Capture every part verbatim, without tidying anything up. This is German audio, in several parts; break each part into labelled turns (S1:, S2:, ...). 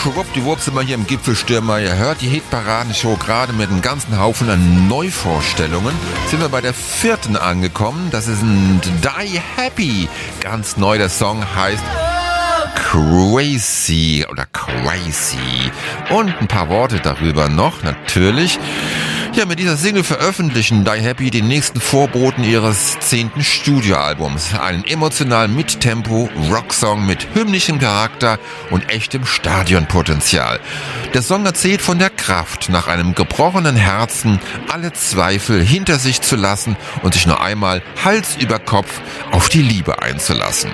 S1: schwuppdiwupp sind wir hier im Gipfelstürmer. Ihr hört die Hitparadenshow gerade mit einem ganzen Haufen an Neuvorstellungen. Sind wir bei der vierten angekommen. Das ist ein Die Happy. Ganz neu, der Song heißt Crazy oder Crazy. Und ein paar Worte darüber noch, natürlich. Ja, mit dieser Single veröffentlichen Die Happy den nächsten Vorboten ihres zehnten Studioalbums. Einen emotionalen Mittempo-Rocksong mit hymnischem Charakter und echtem Stadionpotenzial. Der Song erzählt von der Kraft, nach einem gebrochenen Herzen alle Zweifel hinter sich zu lassen und sich nur einmal Hals über Kopf auf die Liebe einzulassen.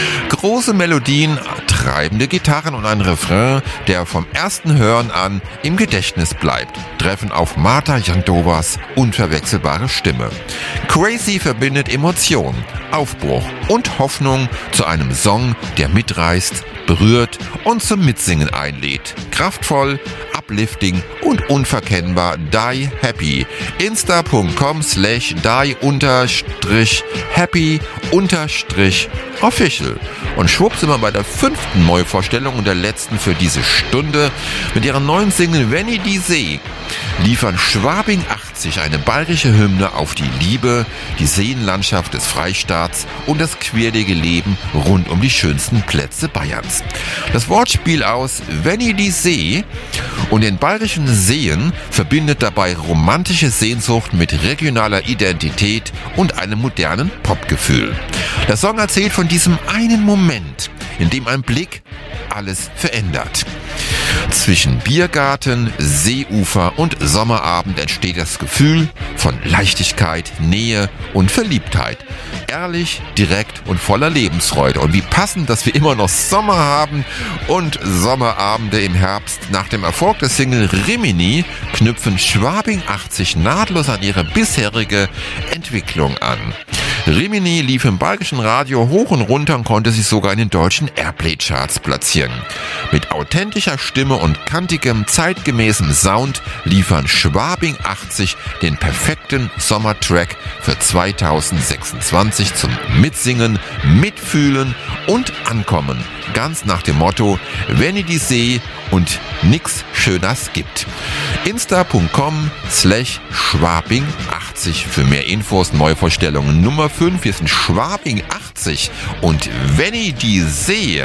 S1: Große Melodien, treibende Gitarren und ein Refrain, der vom ersten Hören an im Gedächtnis bleibt, treffen auf Marta Jandovas unverwechselbare Stimme. Crazy verbindet Emotion, Aufbruch und Hoffnung zu einem Song, der mitreißt, berührt und zum Mitsingen einlädt. Kraftvoll, uplifting und unverkennbar. Die Happy. Insta.com slash die unterstrich happy unterstrich official. Und schwupp sind wir bei der fünften Neuvorstellung und der letzten für diese Stunde. Mit ihrer neuen Single Wenn i die seh liefern Schwabing achtzig eine bayerische Hymne auf die Liebe, die Seenlandschaft des Freistaats und das quirlige Leben rund um die schönsten Plätze Bayerns. Das Wortspiel aus Wenn i die seh und den bayerischen Seen verbindet dabei romantische Sehnsucht mit regionaler Identität und einem modernen Popgefühl. Der Song erzählt von diesem einen Moment, in dem ein Blick alles verändert. Zwischen Biergarten, Seeufer und Sommerabend entsteht das Gefühl von Leichtigkeit, Nähe und Verliebtheit. Ehrlich, direkt und voller Lebensfreude. Und wie passend, dass wir immer noch Sommer haben und Sommerabende im Herbst. Nach dem Erfolg der Single Rimini knüpfen Schwabing achtzig nahtlos an ihre bisherige Entwicklung an. Rimini lief im bayerischen Radio hoch und runter und konnte sich sogar in den deutschen Airplay-Charts platzieren. Mit authentischer Stimme und kantigem, zeitgemäßem Sound liefern Schwabing achtzig den perfekten Sommertrack für zweitausendsechsundzwanzig zum Mitsingen, Mitfühlen und Ankommen. Ganz nach dem Motto, wenn i die seh und nix Schöners gibt. Insta.com slash Schwabing achtzig für mehr Infos, Neuvorstellungen Nummer fünf. Wir sind Schwabing achtzig und wenn i die sehe.